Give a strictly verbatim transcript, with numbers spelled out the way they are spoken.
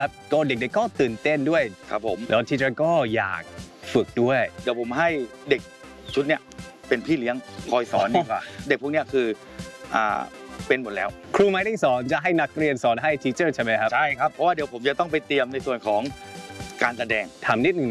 ครับก็เด็กๆก็ตื่นเต้นด้วยครับผมแล้วทีเชอร์ก็อยากฝึกด้วยเดี๋ยวผมให้เด็กชุดเนี้ยเป็นพี่เลี้ยงคอยสอนดีกว่า เด็กพวกเนี้ยคืออ่าเป็นหมดแล้วครูไม่ได้สอนจะให้นักเรียนสอนให้ทีเชอร์ใช่ไหมครับใช่ครับเพราะว่าเดี๋ยวผมจะต้องไปเตรียมในส่วนของการแสดงถามนิดนึง